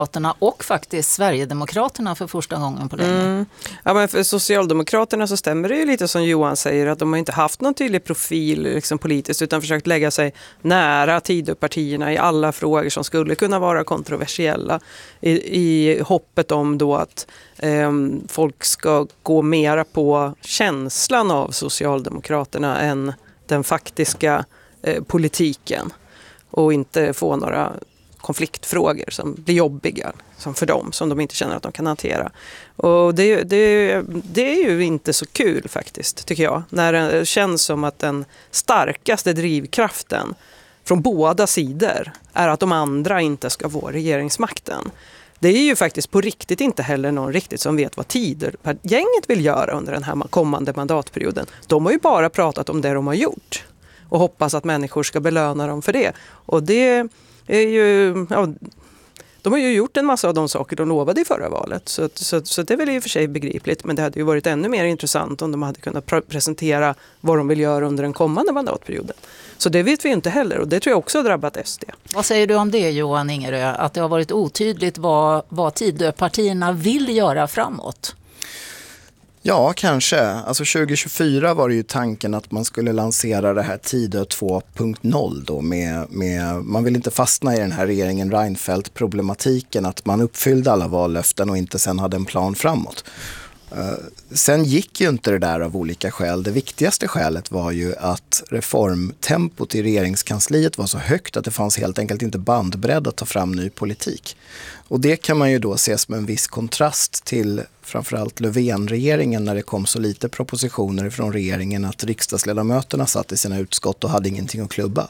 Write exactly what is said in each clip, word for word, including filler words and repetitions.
och faktiskt Sverigedemokraterna för första gången på länge. Mm. Ja, men för Socialdemokraterna så stämmer det ju lite som Johan säger att de har inte haft någon tydlig profil liksom, politiskt utan försökt lägga sig nära Tidöpartierna i alla frågor som skulle kunna vara kontroversiella i, i hoppet om då att eh, folk ska gå mera på känslan av Socialdemokraterna än den faktiska eh, politiken och inte få några konfliktfrågor som blir jobbiga som för dem, som de inte känner att de kan hantera. Och det, det, det är ju inte så kul faktiskt, tycker jag, när det känns som att den starkaste drivkraften från båda sidor är att de andra inte ska få regeringsmakten. Det är ju faktiskt på riktigt inte heller någon riktigt som vet vad Tidögänget vill göra under den här kommande mandatperioden. De har ju bara pratat om det de har gjort och hoppas att människor ska belöna dem för det. Och det är ju, ja, de har ju gjort en massa av de saker de lovade i förra valet. Så, så, så det är väl i och för sig begripligt. Men det hade ju varit ännu mer intressant om de hade kunnat pr- presentera vad de vill göra under den kommande mandatperioden. Så det vet vi inte heller och det tror jag också har drabbat S D. Vad säger du om det, Johan Ingerö? Att det har varit otydligt vad, vad Tidöpartierna vill göra framåt? Ja, kanske. Alltså tjugo tjugofyra var det ju tanken att man skulle lansera det här Tidö två punkt noll då med, med, man vill inte fastna i den här regeringen Reinfeldt-problematiken att man uppfyllde alla vallöften och inte sen hade en plan framåt. Uh, sen gick ju inte det där av olika skäl. Det viktigaste skälet var ju att reformtempot i regeringskansliet var så högt att det fanns helt enkelt inte bandbredd att ta fram ny politik. Och det kan man ju då se som en viss kontrast till framförallt Löfven-regeringen när det kom så lite propositioner från regeringen att riksdagsledamöterna satt i sina utskott och hade ingenting att klubba.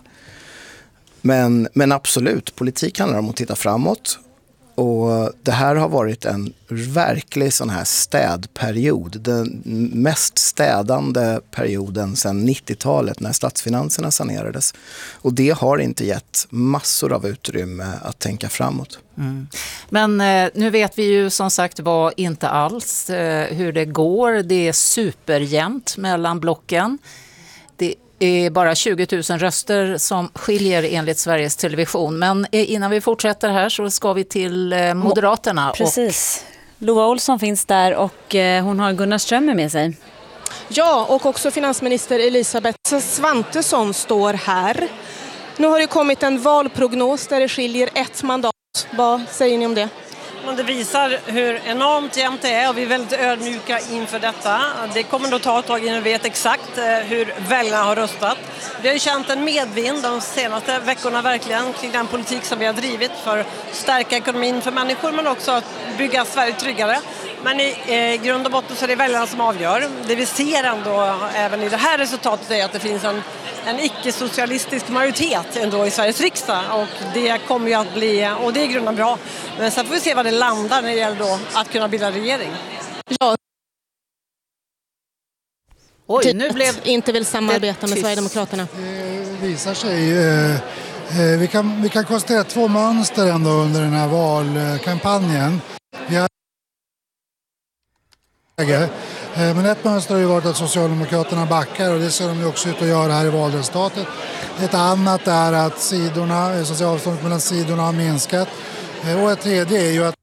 Men, men absolut, politik handlar om att titta framåt. Och det här har varit en verklig sån här städperiod. Den mest städande perioden sedan nittiotalet när statsfinanserna sanerades. Och det har inte gett massor av utrymme att tänka framåt. Mm. Men eh, nu vet vi ju som sagt var inte alls eh, hur det går. Det är superjämnt mellan blocken. Det är bara tjugo tusen röster som skiljer enligt Sveriges Television. Men innan vi fortsätter här så ska vi till Moderaterna. Precis. Och Lova Olsson finns där och hon har Gunnar Strömmer med sig. Ja, och också finansminister Elisabeth Svantesson står här. Nu har det kommit en valprognos där det skiljer ett mandat. Vad säger ni om det? Det visar hur enormt jämnt det är och vi är väldigt ödmjuka inför detta. Det kommer då ta ett tag innan vi vet exakt hur väljarna har röstat. Vi har ju känt en medvind de senaste veckorna verkligen kring den politik som vi har drivit för att stärka ekonomin för människor men också att bygga Sverige tryggare. Men i eh, grund och botten så är det väljarna som avgör. Det vi ser ändå även i det här resultatet är att det finns en, en icke-socialistisk majoritet ändå i Sveriges riksdag. Och det kommer ju att bli, och det är i grunden bra. Men sen får vi se vad det landar när det gäller då att kunna bilda regering. Ja. Oj, nu blev inte vill samarbeta med Sverigedemokraterna. Det visar sig. Eh, eh, vi, kan, vi kan konstatera två mönster ändå under den här valkampanjen. Vi har Men ett mönster har ju varit att Socialdemokraterna backar och det ser de ju också ut att göra här i valresultatet. Ett annat är att sidorna, så att säga, avståndet mellan sidorna har minskat. Och ett tredje är ju att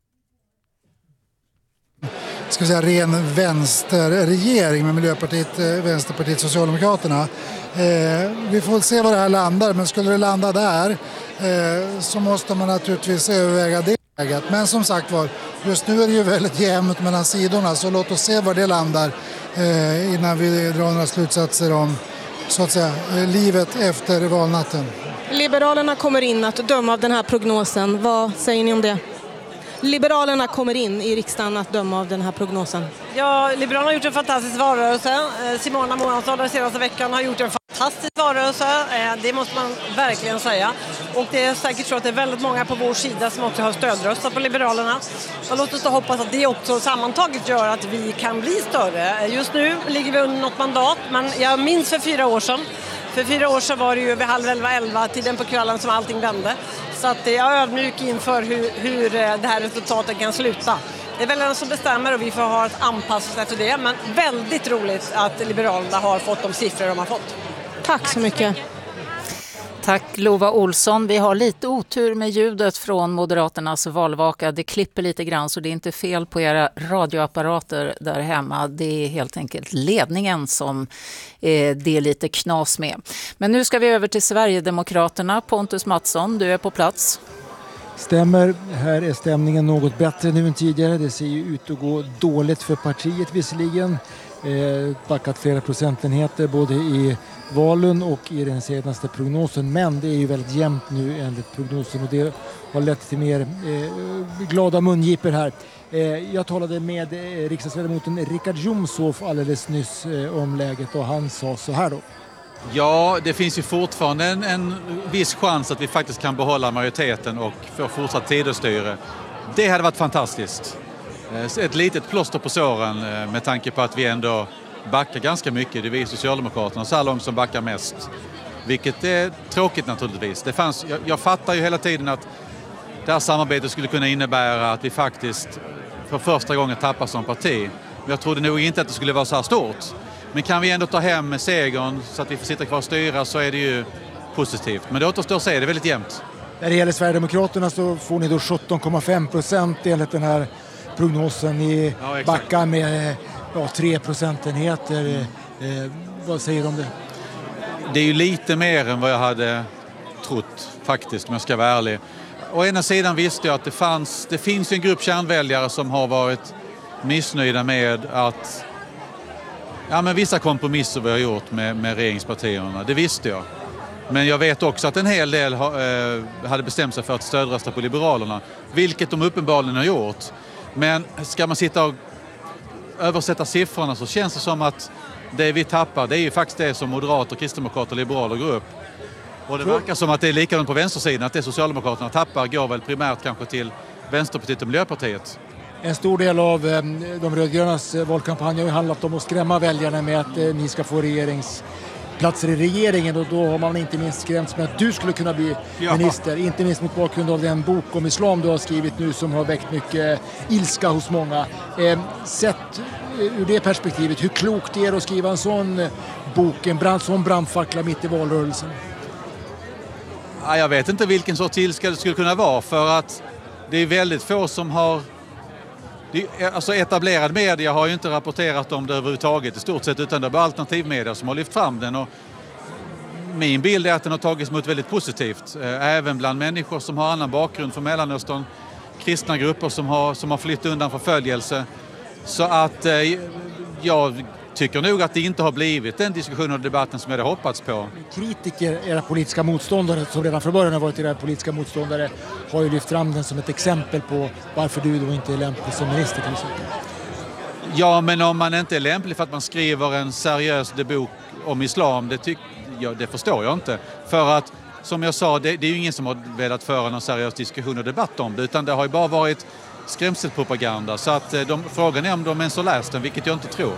ska vi säga, ren vänsterregering med Miljöpartiet, Vänsterpartiet, Socialdemokraterna. Eh, vi får se var det här landar, men skulle det landa där eh, så måste man naturligtvis överväga det. Men som sagt var, just nu är det ju väldigt jämnt mellan sidorna så låt oss se var det landar eh, innan vi drar några slutsatser om så att säga, livet efter valnatten. Liberalerna kommer in att döma av den här prognosen. Vad säger ni om det? Liberalerna kommer in i riksdagen att döma av den här prognosen. Ja, Liberalerna har gjort en fantastisk valrörelse. Simona Månadsson den senaste veckan har gjort en fantastisk valrörelse. Det måste man verkligen säga. Och det är säkert så att det är väldigt många på vår sida som också har stödröstat på Liberalerna. Och låt oss då hoppas att det också sammantaget gör att vi kan bli större. Just nu ligger vi under något mandat, men jag minns för fyra år sedan. För fyra år sedan var det ju vid halv elva, elva tiden på kvällen som allting vände. Så att jag är ödmjuk inför hur, hur det här resultatet kan sluta. Det är väl den som bestämmer och vi får ha ett anpassat efter det. Men väldigt roligt att Liberalerna har fått de siffror de har fått. Tack så mycket. Tack Lova Olsson. Vi har lite otur med ljudet från Moderaternas valvaka. Det klipper lite grann så det är inte fel på era radioapparater där hemma. Det är helt enkelt ledningen som eh, det är lite knas med. Men nu ska vi över till Sverigedemokraterna. Pontus Mattsson, du är på plats. Stämmer. Här är stämningen något bättre nu än tidigare. Det ser ju ut att gå dåligt för partiet visserligen. Eh, backat flera procentenheter både i valen och i den senaste prognosen. Men det är ju väldigt jämnt nu enligt prognosen och det har lett till mer eh, glada mungiper här. Eh, jag talade med eh, riksdagsledamoten Richard Jomshof alldeles nyss eh, om läget och han sa så här då. Ja, det finns ju fortfarande en, en viss chans att vi faktiskt kan behålla majoriteten och få fortsatt tidöstyre. Det hade varit fantastiskt. Ett litet plåster på såren med tanke på att vi ändå backar ganska mycket. Det är vi Socialdemokraterna så här långt som backar mest. Vilket är tråkigt naturligtvis. Det fanns, jag, jag fattar ju hela tiden att det här samarbetet skulle kunna innebära att vi faktiskt för första gången tappar som parti. Men jag trodde nog inte att det skulle vara så här stort. Men kan vi ändå ta hem med segern så att vi får sitta kvar och styra så är det ju positivt. Men det återstår att säga, det är väldigt jämnt. När det gäller Sverigedemokraterna så får ni då sjutton komma fem procent enligt den här prognosen. Ni ja, backar med ja, tre procentenheter. Eh, vad säger du om det? Det är ju lite mer än vad jag hade trott faktiskt, om jag ska vara ärlig. Å ena sidan visste jag att det, fanns, det finns en grupp kärnväljare som har varit missnöjda med att ja, men vissa kompromisser vi har gjort med, med regeringspartierna. Det visste jag. Men jag vet också att en hel del ha, eh, hade bestämt sig för att stödrösta på Liberalerna. Vilket de uppenbarligen har gjort. Men ska man sitta och översätta siffrorna så känns det som att det vi tappar, det är ju faktiskt det som moderater, kristdemokrater och liberaler går upp. Och det verkar som att det är likadant på vänstersidan, att det Socialdemokraterna tappar går väl primärt kanske till Vänsterpartiet och Miljöpartiet. En stor del av eh, de rödgrönas valkampanj har ju handlat om att skrämma väljarna med att eh, ni ska få regeringsplatser i regeringen och då har man inte minst skrämts med att du skulle kunna bli ja. minister. Inte minst mot bakgrund av den bok om islam du har skrivit nu som har väckt mycket ilska hos många. Eh, sett ur det perspektivet, hur klokt är det att skriva en sån bok, en brand, sån brandfackla mitt i valrörelsen? Ja, jag vet inte vilken sorts ilska det skulle kunna vara för att det är väldigt få som har alltså etablerad media har ju inte rapporterat om det överhuvudtaget i stort sett utan det är bara alternativmedia som har lyft fram den och min bild är att den har tagits emot väldigt positivt även bland människor som har annan bakgrund från Mellanöstern, kristna grupper som har, som har flytt undan förföljelse så att eh, jag tycker nog att det inte har blivit den diskussionen och debatten som jag hade hoppats på. Kritiker, era politiska motståndare som redan från början har varit era politiska motståndare har ju lyft fram den som ett exempel på varför du då inte är lämplig som minister till exempel. Ja, men om man inte är lämplig för att man skriver en seriös bok om islam, det, tyck, ja, det förstår jag inte. För att, som jag sa, det, det är ju ingen som har velat föra någon seriös diskussion och debatt om det utan det har ju bara varit skrämselpropaganda. Så att de, frågan är om de ens har läst den, vilket jag inte tror.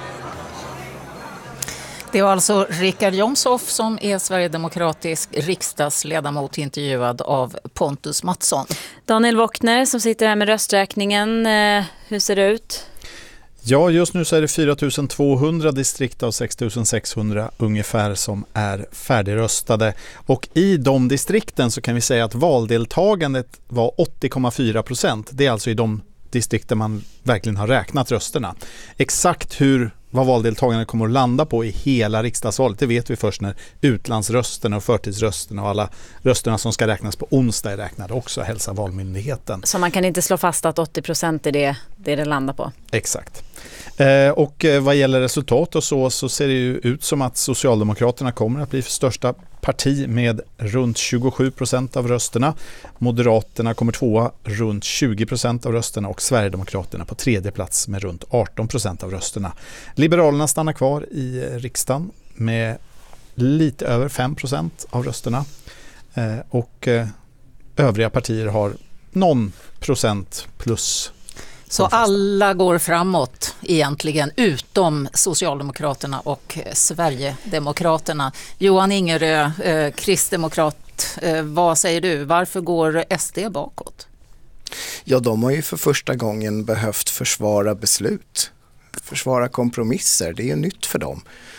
Det var alltså Richard Jomshof som är sverigedemokratisk riksdagsledamot intervjuad av Pontus Mattsson. Daniel Wockner som sitter här med rösträkningen, hur ser det ut? Ja, just nu så är det fyra tusen tvåhundra distrikt av sex tusen sexhundra ungefär som är färdigröstade. Och i de distrikten så kan vi säga att valdeltagandet var åttio komma fyra procent. Det är alltså i de distrikt där man verkligen har räknat rösterna. Exakt hur vad valdeltagandet kommer att landa på i hela riksdagsvalet, det vet vi först när utlandsrösterna och förtidsrösterna och alla rösterna som ska räknas på onsdag är räknade också, hälsar Valmyndigheten. Så man kan inte slå fast att åttio procent är det det, det landar på? Exakt. Eh, och vad gäller resultat och så, så ser det ju ut som att Socialdemokraterna kommer att bli största parti med runt tjugosju procent av rösterna. Moderaterna kommer tvåa runt tjugo procent av rösterna och Sverigedemokraterna på tredje plats med runt arton procent av rösterna. Liberalerna stannar kvar i riksdagen med lite över fem procent av rösterna eh, och eh, övriga partier har någon procent plus. Så alla går framåt egentligen utom Socialdemokraterna och Sverigedemokraterna. Johan Ingerö, eh, kristdemokrat, eh, vad säger du? Varför går S D bakåt? Ja, de har ju för första gången behövt försvara beslut. Försvara kompromisser, det är ju nytt för dem.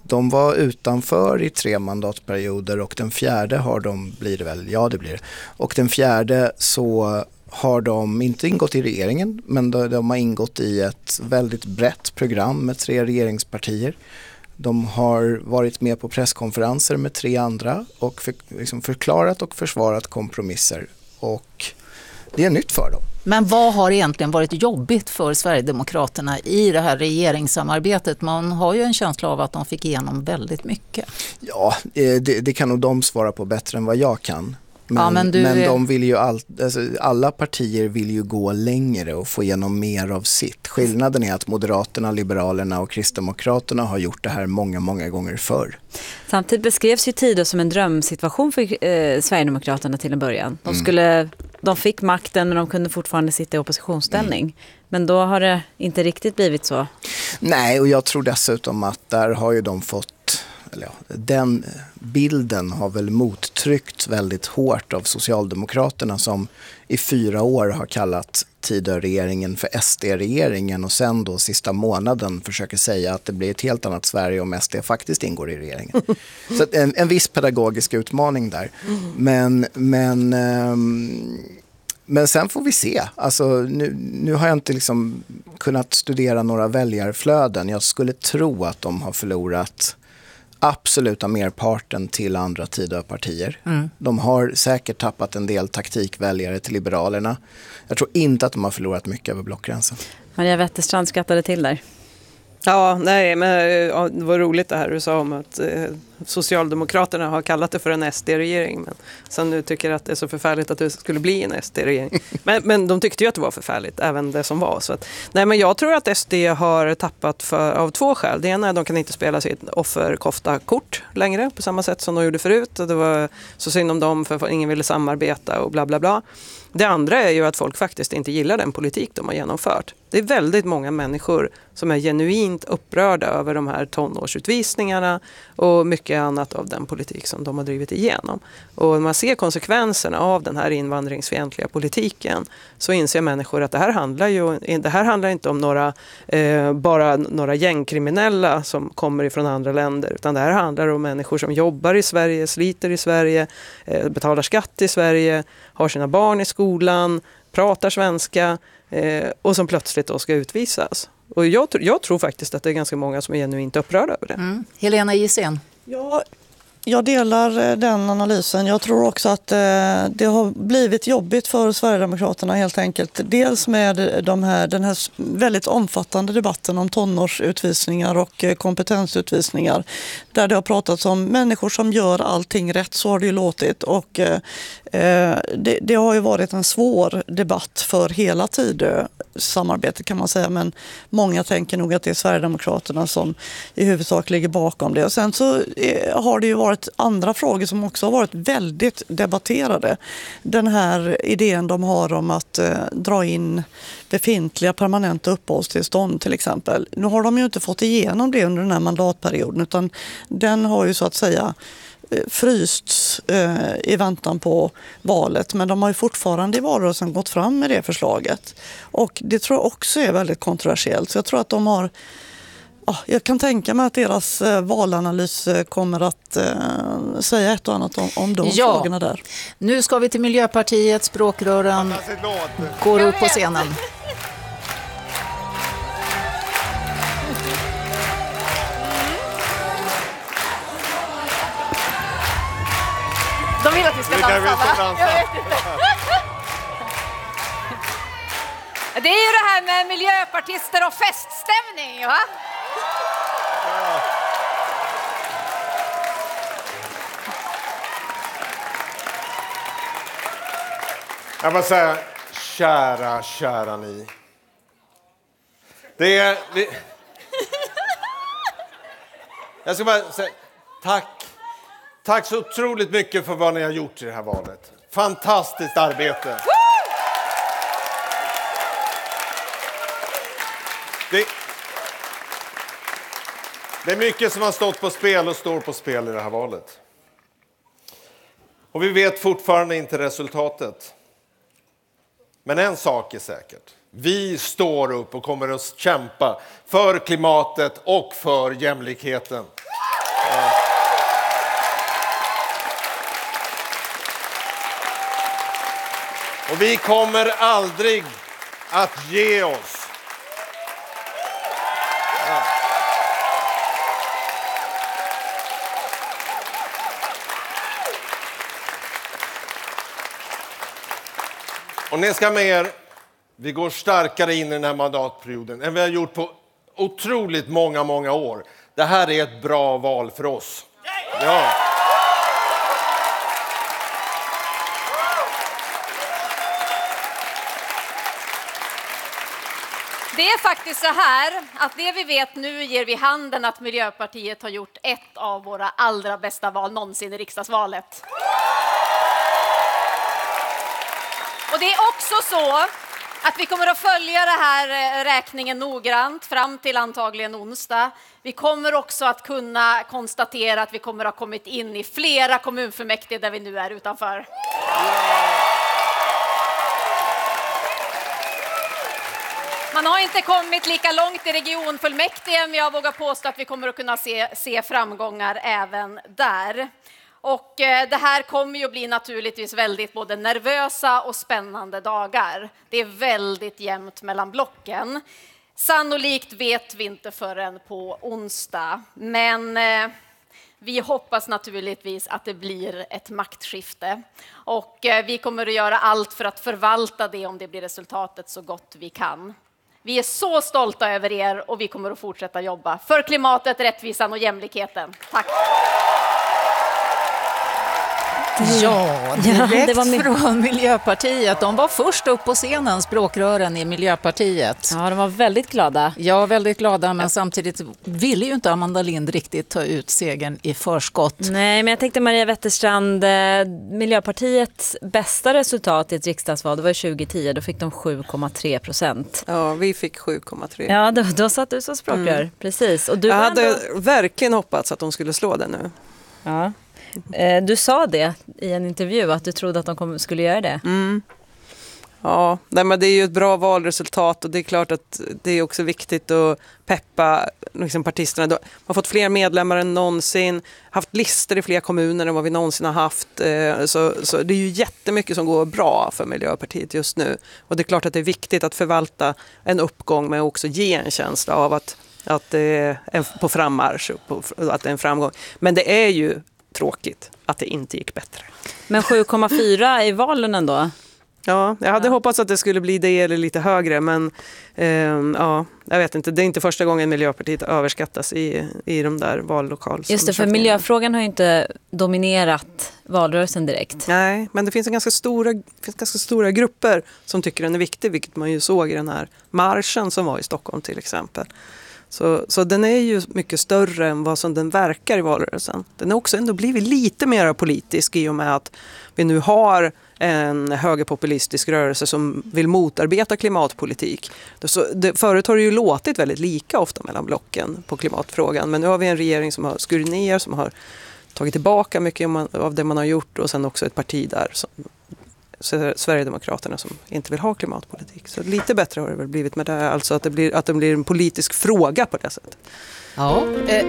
De var utanför i tre mandatperioder och den fjärde har de, blir det väl, ja det blir det. Och den fjärde så har de inte ingått i regeringen, men de, de har ingått i ett väldigt brett program med tre regeringspartier. De har varit med på presskonferenser med tre andra och för, liksom förklarat och försvarat kompromisser. Och det är nytt för dem. Men vad har egentligen varit jobbigt för Sverigedemokraterna i det här regeringssamarbetet? Man har ju en känsla av att de fick igenom väldigt mycket. Ja, det, det kan nog de svara på bättre än vad jag kan. Men, ja, men, du... men de vill ju all, alltså, alla partier vill ju gå längre och få igenom mer av sitt. Skillnaden är att Moderaterna, Liberalerna och Kristdemokraterna har gjort det här många, många gånger förr. Samtidigt beskrevs ju Tidö som en drömsituation för eh, Sverigedemokraterna till en början. De, skulle, mm. de fick makten men de kunde fortfarande sitta i oppositionsställning. Mm. Men då har det inte riktigt blivit så. Nej, och jag tror dessutom att där har ju de fått eller ja, den bilden har väl mottryckt väldigt hårt av Socialdemokraterna som i fyra år har kallat Tidö-regeringen för S D-regeringen och sen då sista månaden försöker säga att det blir ett helt annat Sverige om S D faktiskt ingår i regeringen. Så en, en viss pedagogisk utmaning där. Men, men, um, men sen får vi se. Alltså, nu, nu har jag inte liksom kunnat studera några väljarflöden. Jag skulle tro att de har förlorat absoluta merparten till andra Tidö-partier. Mm. De har säkert tappat en del taktikväljare till Liberalerna. Jag tror inte att de har förlorat mycket över blockgränsen. Maria Wetterstrand skrattade till där. Ja, nej, men ja, det var roligt det här du sa om att eh, Socialdemokraterna har kallat det för en S D-regering, men sen nu tycker att det är så förfärligt att det skulle bli en S D-regering. Men, men de tyckte ju att det var förfärligt, även det som var. Så att, nej, men jag tror att S D har tappat för, av två skäl. Det ena är att de kan inte spela sitt offerkofta-kort längre på samma sätt som de gjorde förut. Det var så synd om dem för att ingen ville samarbeta och bla bla bla. Det andra är ju att folk faktiskt inte gillar den politik de har genomfört. Det är väldigt många människor som är genuint upprörda över de här tonårsutvisningarna och mycket annat av den politik som de har drivit igenom. Och när man ser konsekvenserna av den här invandringsfientliga politiken så inser människor att det här handlar ju det här handlar inte om några eh, bara några gängkriminella som kommer ifrån andra länder, utan det här handlar om människor som jobbar i Sverige, sliter i Sverige, eh, betalar skatt i Sverige, har sina barn i skolan, pratar svenska eh, och som plötsligt då ska utvisas. Och jag, jag tror faktiskt att det är ganska många som är genuint upprörda över det. Mm. Helena Gissén. Ja, jag delar den analysen. Jag tror också att eh, det har blivit jobbigt för Sverigedemokraterna helt enkelt. Dels med de här, den här väldigt omfattande debatten om tonårsutvisningar och eh, kompetensutvisningar. Där det har pratats om människor som gör allting rätt, så har det ju låtit. Och eh, det, det har ju varit en svår debatt för hela Tidö samarbete kan man säga, men många tänker nog att det är Sverigedemokraterna som i huvudsak ligger bakom det. Och sen så eh, har det ju varit andra frågor som också har varit väldigt debatterade. Den här idén de har om att eh, dra in befintliga permanenta uppehållstillstånd till exempel. Nu har de ju inte fått igenom det under den här mandatperioden, utan den har ju så att säga frysts eh, i väntan på valet, men de har ju fortfarande i valrörelsen gått fram med det förslaget. Och det tror jag också är väldigt kontroversiellt. Så jag tror att de har ah, jag kan tänka mig att deras eh, valanalys eh, kommer att eh, säga ett och annat om, om de ja. frågorna där. Nu ska vi till Miljöpartiet, språkrören går upp på scenen. De vill att vi ska dansa, va? Jag vet inte. Det är ju det här med miljöpartister och feststämning, va? Ja. Jag måste säga, kära, kära ni. Det är... Det... Jag ska bara säga tack. Tack så otroligt mycket för vad ni har gjort i det här valet. Fantastiskt arbete. Det, det är mycket som har stått på spel och står på spel i det här valet. Och vi vet fortfarande inte resultatet. Men en sak är säkert. Vi står upp och kommer att kämpa för klimatet och för jämlikheten. Ja. Och vi kommer aldrig att ge oss. Ja. Och ni ska med er, vi går starkare in i den här mandatperioden än vi har gjort på otroligt många, många år. Det här är ett bra val för oss. Ja. Det är faktiskt så här att det vi vet nu ger vi handen att Miljöpartiet har gjort ett av våra allra bästa val någonsin i riksdagsvalet. Och det är också så att vi kommer att följa den här räkningen noggrant fram till antagligen onsdag. Vi kommer också att kunna konstatera att vi kommer att ha kommit in i flera kommunfullmäktige där vi nu är utanför. Man har inte kommit lika långt i regionfullmäktige, men jag vågar påstå att vi kommer att kunna se, se framgångar även där. Och eh, det här kommer ju att bli naturligtvis väldigt både nervösa och spännande dagar. Det är väldigt jämnt mellan blocken. Sannolikt vet vi inte förrän på onsdag, men eh, vi hoppas naturligtvis att det blir ett maktskifte. Och eh, vi kommer att göra allt för att förvalta det om det blir resultatet så gott vi kan. Vi är så stolta över er och vi kommer att fortsätta jobba för klimatet, rättvisan och jämlikheten. Tack! Ja, direkt ja, det var från Miljöpartiet. De var först upp på scenen, språkrören i Miljöpartiet. Ja, de var väldigt glada. Ja, väldigt glada, men ja. Samtidigt ville ju inte Amanda Lind riktigt ta ut segern i förskott. Nej, men jag tänkte Maria Wetterstrand, Miljöpartiets bästa resultat i ett riksdagsval, det var tjugo tio, då fick de sju komma tre procent. Ja, vi fick sju komma tre. Ja, då, då satt du som språkrör, mm. precis. Och du jag hade ändå... verkligen hoppats att de skulle slå det nu. Ja. Du sa det i en intervju att du trodde att de kom, skulle göra det. Mm. Ja, nej, men det är ju ett bra valresultat och det är klart att det är också viktigt att peppa liksom, partisterna. De har fått fler medlemmar än någonsin, haft listor i fler kommuner än vad vi någonsin har haft. Så, så det är ju jättemycket som går bra för Miljöpartiet just nu. Och det är klart att det är viktigt att förvalta en uppgång men också ge en känsla av att, att det är en, på frammarsch, att det är en framgång. Men det är ju tråkigt att det inte gick bättre. Men sju komma fyra i valen ändå? Ja, jag hade ja. hoppats att det skulle bli det eller lite högre, men eh, ja, jag vet inte. Det är inte första gången Miljöpartiet överskattas i, i de där vallokalerna. Just det, för miljöfrågan har ju inte dominerat valrörelsen direkt. Nej, men det finns, en ganska stora, finns ganska stora grupper som tycker den är viktig, vilket man ju såg i den här marschen som var i Stockholm till exempel. Så, så den är ju mycket större än vad som den verkar i valrörelsen. Den har också ändå blivit lite mer politisk i och med att vi nu har en högerpopulistisk rörelse som vill motarbeta klimatpolitik. Så det, förut har det ju låtit väldigt lika ofta mellan blocken på klimatfrågan. Men nu har vi en regering som har skurit ner, som har tagit tillbaka mycket av det man har gjort och sen också ett parti där som Sverigedemokraterna som inte vill ha klimatpolitik. Så lite bättre har det väl blivit med det, alltså att det blir, att det blir en politisk fråga på det sättet. Ja, eh,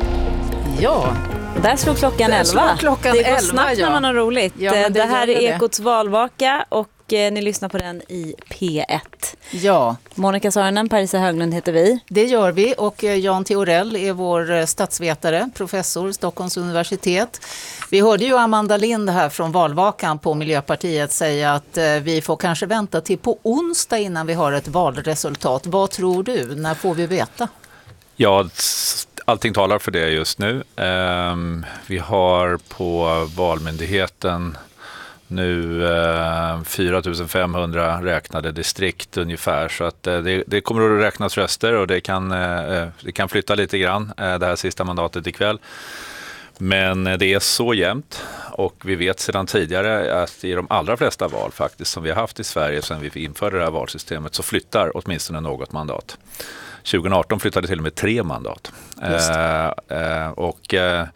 ja. Där slog klockan elva. Klockan det går elva, snabbt ja. när man har roligt. Ja, det, det, det här är det. Ekots valvaka och eh, ni lyssnar på den i P ett. Ja. Monica Saarinen, Parisa Höglund heter vi. Det gör vi och Jan Theorell är vår statsvetare, professor, Stockholms universitet. Vi hörde ju Amanda Lind här från valvakan på Miljöpartiet säga att eh, vi får kanske vänta till på onsdag innan vi har ett valresultat. Vad tror du? När får vi veta? Ja, allting talar för det just nu. Um, vi har på Valmyndigheten nu uh, fyra tusen femhundra räknade distrikt ungefär. Så att, uh, det, det kommer att räknas röster och det kan, uh, det kan flytta lite grann uh, det här sista mandatet ikväll. Men det är så jämnt och vi vet sedan tidigare att i de allra flesta val faktiskt som vi har haft i Sverige sedan vi införde det här valsystemet så flyttar åtminstone något mandat. tjugo arton flyttade till och med tre mandat. Eh, eh, och eh,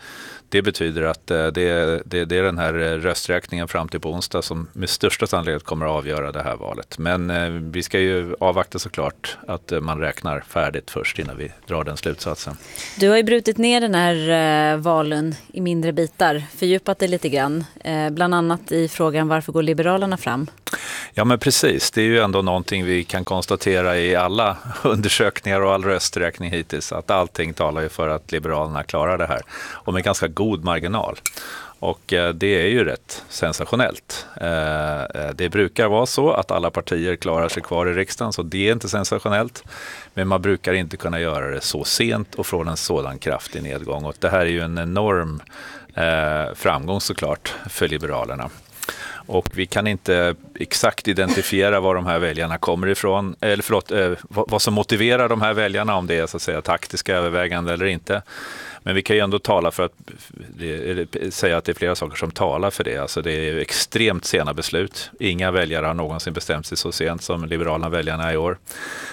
Det betyder att det, det, det är den här rösträkningen fram till på onsdag som med största sannolikhet kommer att avgöra det här valet. Men vi ska ju avvakta såklart att man räknar färdigt först innan vi drar den slutsatsen. Du har ju brutit ner den här valen i mindre bitar, fördjupat det lite grann. Bland annat i frågan varför går Liberalerna fram? Ja men precis, det är ju ändå någonting vi kan konstatera i alla undersökningar och all rösträkning hittills. Att allting talar ju för att Liberalerna klarar det här. Och med ganska god marginal. Och det är ju rätt sensationellt. Det brukar vara så att alla partier klarar sig kvar i riksdagen, så det är inte sensationellt. Men man brukar inte kunna göra det så sent och från en sådan kraftig nedgång. Och det här är ju en enorm framgång såklart för Liberalerna. Och vi kan inte exakt identifiera var de här väljarna kommer ifrån, eller förlåt, vad som motiverar de här väljarna, om det är så att säga taktiska överväganden eller inte. Men vi kan ju ändå tala för att säga att det är flera saker som talar för det. Alltså det är extremt sena beslut. Inga väljare har någonsin bestämt sig så sent som Liberalerna väljarna i år.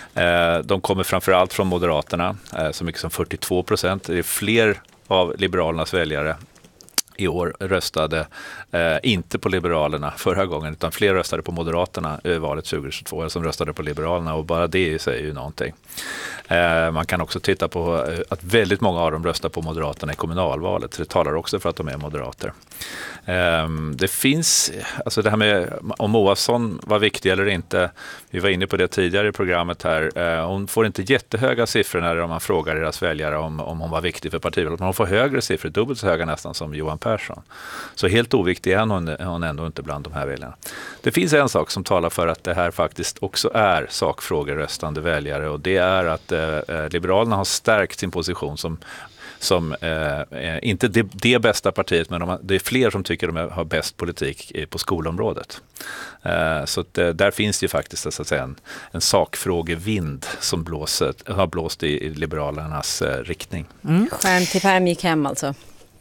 De kommer framförallt från Moderaterna, så mycket som fyrtiotvå procent. Det är fler av Liberalernas väljare i år röstade eh, inte på Liberalerna förra gången, utan fler röstade på Moderaterna i valet tjugohundratjugotvå som röstade på Liberalerna, och bara det säger ju någonting. Eh, man kan också titta på att väldigt många av dem röstar på Moderaterna i kommunalvalet, så det talar också för att de är moderater. Eh, det finns, alltså det här med om Moasson var viktig eller inte, vi var inne på det tidigare i programmet här, eh, hon får inte jättehöga siffror när man frågar deras väljare om, om hon var viktig för partiet, men hon får högre siffror, dubbelt så höga nästan som Johan Persson. Så helt oviktig är hon, hon ändå inte bland de här väljarna. Det finns en sak som talar för att det här faktiskt också är sakfrågeröstande väljare, och det är att eh, Liberalerna har stärkt sin position som, som eh, inte det, det bästa partiet, men de, det är fler som tycker de har bäst politik på skolområdet. Eh, så att, eh, där finns det ju faktiskt så att säga, en, en sakfrågevind som blåser, har blåst i, i Liberalernas eh, riktning. Mm. Skärm till pärm gick hem alltså.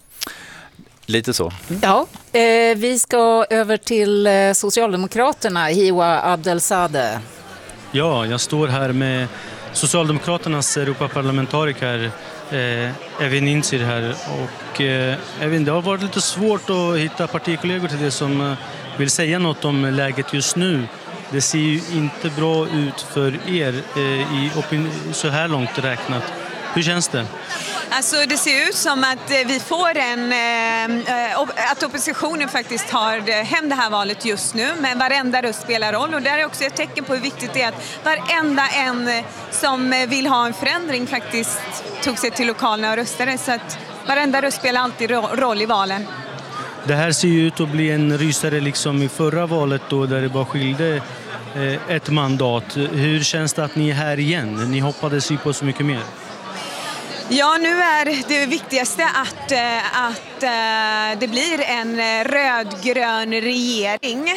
Lite så. Ja, eh, vi ska över till eh, Socialdemokraterna, Hiwa Abdelzadeh. Ja, jag står här med Socialdemokraternas Europaparlamentariker eh, Evin Incir här. Och eh, Evin, det har varit lite svårt att hitta partikollegor till det som eh, vill säga något om läget just nu. Det ser ju inte bra ut för er eh, i opin- så här långt räknat. Hur känns det? Alltså det ser ut som att vi får en, att oppositionen faktiskt har hem det här valet just nu, men varenda röst spelar roll, och där är också ett tecken på hur viktigt det är att varenda en som vill ha en förändring faktiskt tog sig till lokalerna och röstade, så att varenda röst spelar alltid roll i valen. Det här ser ju ut att bli en rysare liksom i förra valet då, där det bara skilde ett mandat. Hur känns det att ni är här igen? Ni hoppades ju på så mycket mer. Ja, nu är det viktigaste att, att det blir en rödgrön regering.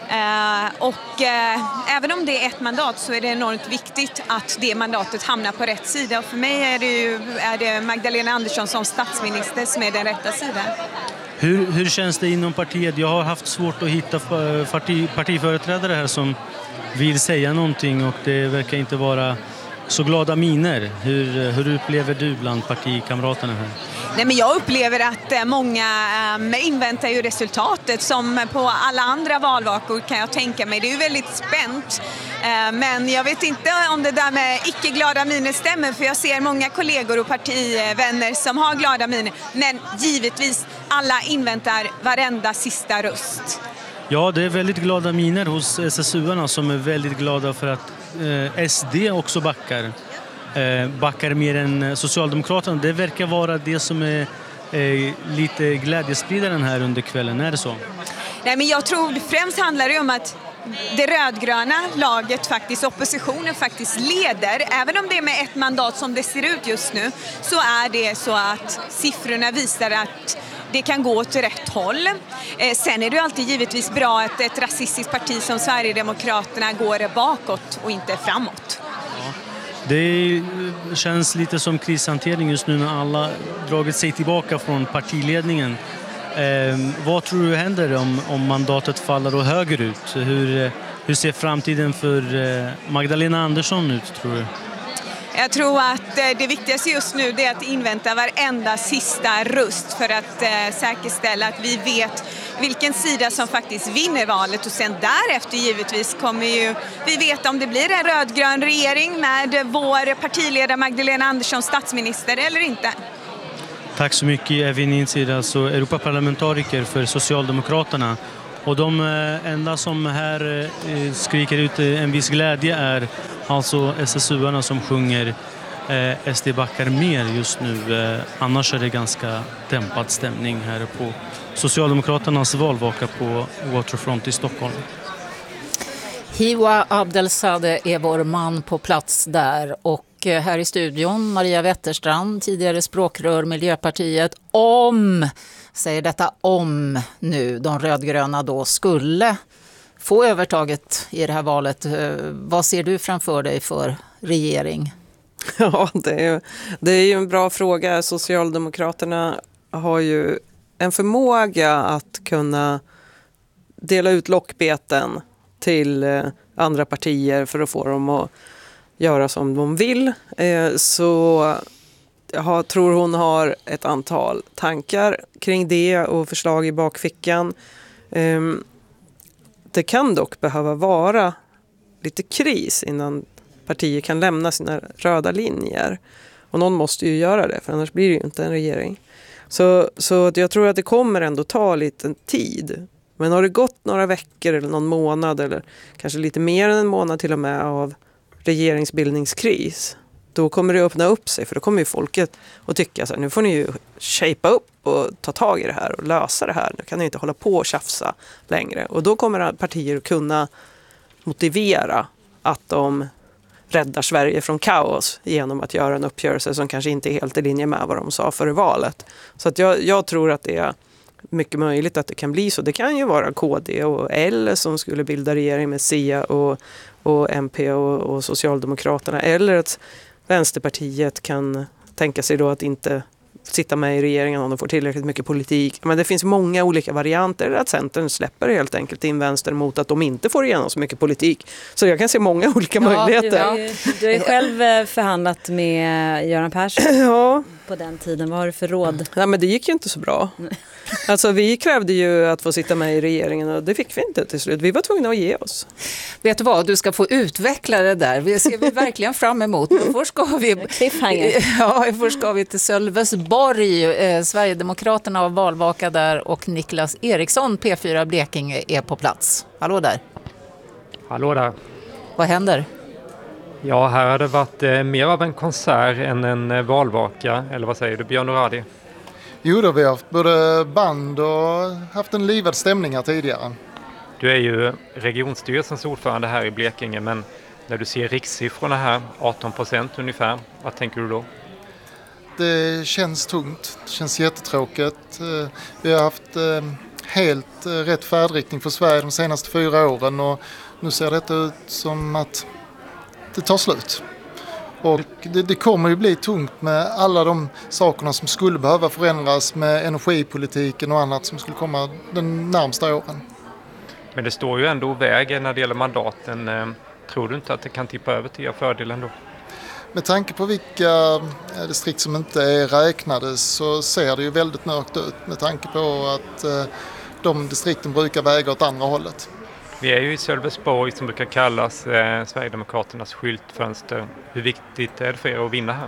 Och även om det är ett mandat så är det enormt viktigt att det mandatet hamnar på rätt sida. Och för mig är det, ju, är det Magdalena Andersson som statsminister som är den rätta sidan. Hur, hur känns det inom partiet? Jag har haft svårt att hitta parti, partiföreträdare här som vill säga någonting, och det verkar inte vara så glada miner. Hur, hur upplever du bland partikamraterna här? Nej, men jag upplever att många um, inväntar ju resultatet som på alla andra valvakor, kan jag tänka mig. Det är ju väldigt spänt. Uh, men jag vet inte om det där med icke-glada miner stämmer, för jag ser många kollegor och partivänner som har glada miner. Men givetvis, alla inväntar varenda sista röst. Ja, det är väldigt glada miner hos S S U-arna som är väldigt glada för att eh, S D också backar. Eh, backar mer än Socialdemokraterna. Det verkar vara det som är eh, lite glädjespridaren här under kvällen. Är det så? Nej, men jag tror främst handlar det om att det rödgröna laget, faktiskt oppositionen, faktiskt leder. Även om det är med ett mandat som det ser ut just nu, så är det så att siffrorna visar att det kan gå åt rätt håll. Eh, sen är det alltid givetvis bra att ett rasistiskt parti som Sverigedemokraterna går bakåt och inte framåt. Ja. Det känns lite som krishantering just nu när alla dragit sig tillbaka från partiledningen. Eh, vad tror du händer om, om mandatet faller och högerut? Hur, hur ser framtiden för eh, Magdalena Andersson ut, tror du? Jag tror att eh, det viktigaste just nu det är att invänta varenda sista röst för att eh, säkerställa att vi vet vilken sida som faktiskt vinner valet och sen därefter givetvis kommer ju vi veta om det blir en rödgrön regering med vår partiledare Magdalena Andersson statsminister eller inte. Tack så mycket, Evin Inzir, alltså Europaparlamentariker för Socialdemokraterna. Och de enda som här skriker ut en viss glädje är alltså S S U-arna som sjunger S D backar mer just nu. Annars är det ganska dämpad stämning här på Socialdemokraternas valvaka på Waterfront i Stockholm. Hiwa Abdelsadeh är vår man på plats där och här i studion Maria Wetterstrand, tidigare språkrör Miljöpartiet. Om, säger detta om nu, de rödgröna då skulle få övertaget i det här valet. Vad ser du framför dig för regering? Ja, det är, det är ju en bra fråga. Socialdemokraterna har ju en förmåga att kunna dela ut lockbeten till andra partier för att få dem att göra som de vill. Så jag tror hon har ett antal tankar kring det och förslag i bakfickan. Det kan dock behöva vara lite kris innan partier kan lämna sina röda linjer. Och någon måste ju göra det, för annars blir det ju inte en regering. Så, så jag tror att det kommer ändå ta lite tid. Men har det gått några veckor eller någon månad eller kanske lite mer än en månad till och med av regeringsbildningskris, då kommer det öppna upp sig, för då kommer ju folket att tycka så här, nu får ni ju shapea upp och ta tag i det här och lösa det här. Nu kan ni inte hålla på och tjafsa längre. Och då kommer partier kunna motivera att de räddar Sverige från kaos genom att göra en uppgörelse som kanske inte är helt i linje med vad de sa före valet. Så att jag, jag tror att det är mycket möjligt att det kan bli så. Det kan ju vara K D och L som skulle bilda regering med C och, och M P och, och Socialdemokraterna. Eller att Vänsterpartiet kan tänka sig då att inte sitta med i regeringen om de får tillräckligt mycket politik. Men det finns många olika varianter. Eller att Centern släpper helt enkelt in vänster mot att de inte får igenom så mycket politik. Så jag kan se många olika ja, möjligheter. Du, du har ju själv förhandlat med Göran Persson ja. på den tiden. Vad har du för råd? Nej, men det gick ju inte så bra. Alltså vi krävde ju att få sitta med i regeringen och det fick vi inte till slut. Vi var tvungna att ge oss. Vet du vad, du ska få utveckla det där. Det ser vi verkligen fram emot. Men först ska vi, ja, först ska vi till Sölvesborg. Eh, Sverigedemokraterna har valvaka där och Niklas Eriksson, P fyra Blekinge, är på plats. Hallå där. Hallå där. Vad händer? Ja, här har det varit eh, mer av en konsert än en eh, valvaka. Eller vad säger du, Björn Oradi? Jo då, vi har haft både band och haft en livad stämning här tidigare. Du är ju regionstyrelsens ordförande här i Blekinge, men när du ser rikssiffrorna här, arton procent ungefär, vad tänker du då? Det känns tungt, det känns jättetråkigt. Vi har haft helt rätt färdriktning för Sverige de senaste fyra åren och nu ser det ut som att det tar slut. Och det, det kommer ju bli tungt med alla de sakerna som skulle behöva förändras med energipolitiken och annat som skulle komma de närmsta åren. Men det står ju ändå vägen när det gäller mandaten. Tror du inte att det kan tippa över till er fördel ändå? Med tanke på vilka distrikt som inte är räknade så ser det ju väldigt mörkt ut med tanke på att de distrikten brukar väga åt andra hållet. Vi är ju i Sölvesborg som brukar kallas eh, Sverigedemokraternas skyltfönster. Hur viktigt är det för er att vinna här?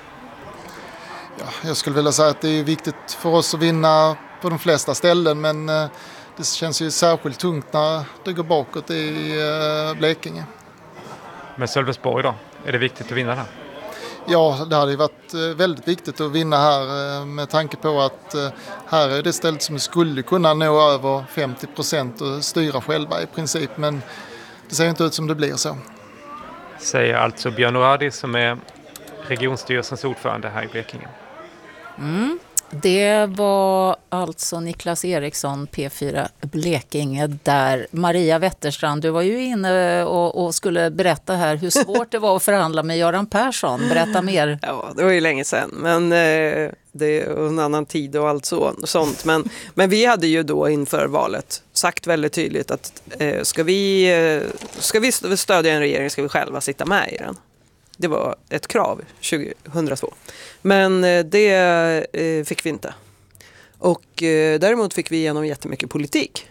Ja, jag skulle vilja säga att det är viktigt för oss att vinna på de flesta ställen, men eh, det känns ju särskilt tungt när det går bakåt i eh, Blekinge. Men Sölvesborg då? Är det viktigt att vinna där? Ja, det hade ju varit väldigt viktigt att vinna här med tanke på att här är det stället som skulle kunna nå över femtio procent och styra själva i princip, men det ser inte ut som det blir så. Säger alltså Björn Oradi som är regionstyrelsens ordförande här i Blekinge. Mm. Det var alltså Niklas Eriksson, P fyra Blekinge där. Maria Wetterstrand, du var ju inne och, och skulle berätta här hur svårt det var att förhandla med Göran Persson. Berätta mer. Ja, det var ju länge sedan, men eh, det är en annan tid och allt så, sånt. Men, men vi hade ju då inför valet sagt väldigt tydligt att eh, ska, vi, eh, ska vi stödja en regering ska vi själva sitta med i den. Det var ett krav tjugohundratvå. Men eh, det eh, fick vi inte. Och eh, däremot fick vi igenom jättemycket politik.